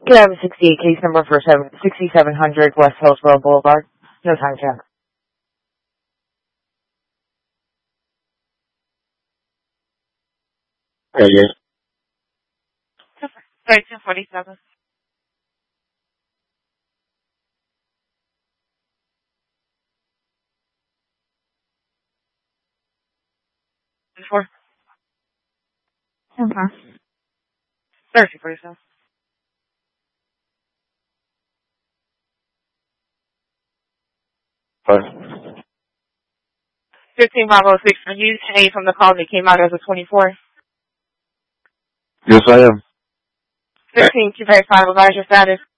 Can I have a 68 case number for 6700 West Hillsborough Boulevard? No time check. Yeah, yes. 1347. Before. 1347. 15506. Are you saying from the call that came out as a 24? Yes, I am. 15 to verify revise your status.